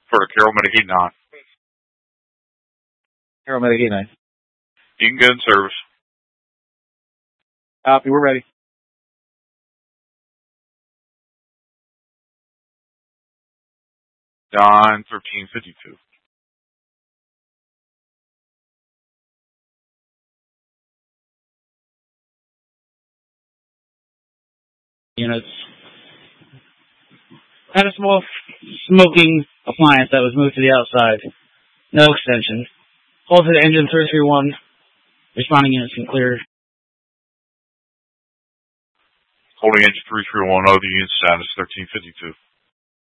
For Carroll Medicaid 9. Carroll Medicaid 9. You can go in service. Copy, we're ready. Don 1352. Units. Had a small smoking appliance that was moved to the outside. No extension. Call to the engine 331. Responding units can clear. Holding engine 331, the unit status 1352.